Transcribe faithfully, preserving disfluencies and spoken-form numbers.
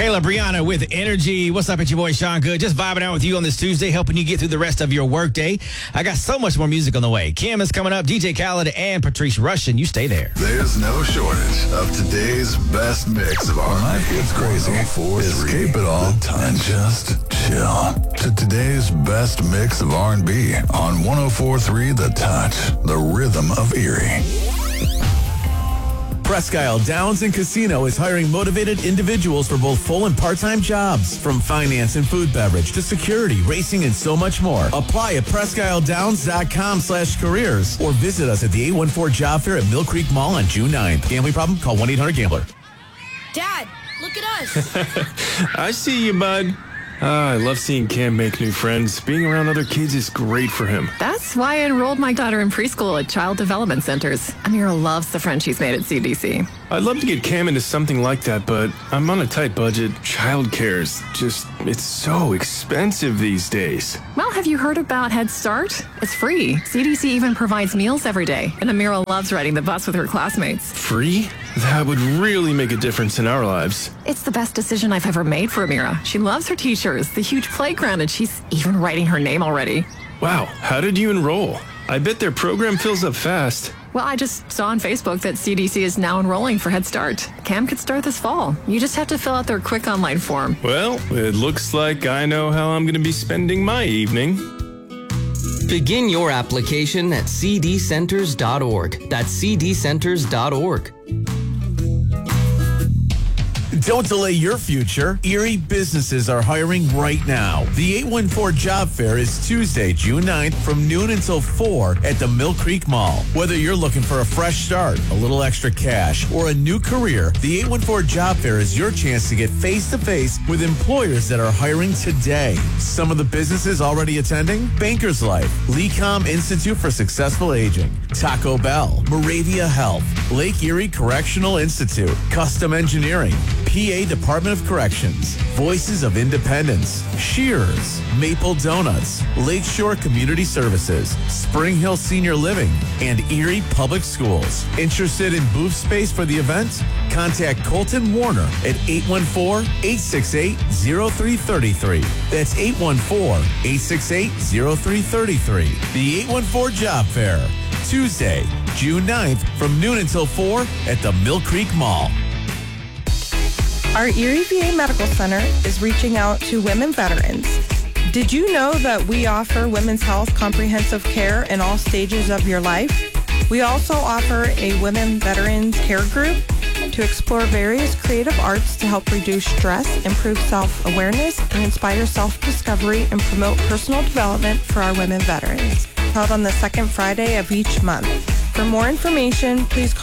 Taylor, Brianna with Energy. What's up? It's your boy Sean Good. Just vibing out with you on this Tuesday, helping you get through the rest of your workday. I got so much more music on the way. Kim is coming up, D J Khaled and Patrice Rushen. You stay there. There's no shortage of today's best mix of R and B. It's crazy. Escape it all and just chill to today's best mix of R and B on one oh four point three The Touch, the rhythm of Erie. Presque Isle Downs and Casino is hiring motivated individuals for both full and part-time jobs. From finance and food beverage to security, racing, and so much more. Apply at presque isle downs dot com slash careers or visit us at the eight one four Job Fair at Mill Creek Mall on June ninth. Gambling problem? Call one eight hundred gambler. Dad, look at us. I see you, bud. Ah, I love seeing Cam make new friends. Being around other kids is great for him. That's why I enrolled my daughter in preschool at Child Development Centers. Amira loves the friends she's made at C D C. I'd love to get Cam into something like that, but I'm on a tight budget. Childcare's just, it's so expensive these days. Well, have you heard about Head Start? It's free. C D C even provides meals every day, and Amira loves riding the bus with her classmates. Free? That would really make a difference in our lives. It's the best decision I've ever made for Amira. She loves her teachers, the huge playground, and she's even writing her name already. Wow, how did you enroll? I bet their program fills up fast. Well, I just saw on Facebook that C D C is now enrolling for Head Start. Cam could start this fall. You just have to fill out their quick online form. Well, it looks like I know how I'm going to be spending my evening. Begin your application at c d centers dot org. That's c d centers dot org. Don't delay your future. Erie businesses are hiring right now. The eight one four Job Fair is Tuesday, June ninth from noon until four at the Mill Creek Mall. Whether you're looking for a fresh start, a little extra cash, or a new career, the eight one four Job Fair is your chance to get face-to-face with employers that are hiring today. Some of the businesses already attending? Bankers Life, Lecom Institute for Successful Aging, Taco Bell, Moravia Health, Lake Erie Correctional Institute, Custom Engineering, P A Department of Corrections, Voices of Independence, Shearers, Maple Donuts, Lakeshore Community Services, Spring Hill Senior Living, and Erie Public Schools. Interested in booth space for the event? Contact Colton Warner at eight one four, eight six eight, zero three three three. That's eight one four, eight six eight, zero three three three. The eight one four Job Fair, Tuesday, June ninth from noon until four at the Mill Creek Mall. Our Erie V A Medical Center is reaching out to women veterans. Did you know that we offer women's health comprehensive care in all stages of your life? We also offer a women veterans care group to explore various creative arts to help reduce stress, improve self-awareness, and inspire self-discovery and promote personal development for our women veterans. Held on the second Friday of each month. For more information, please call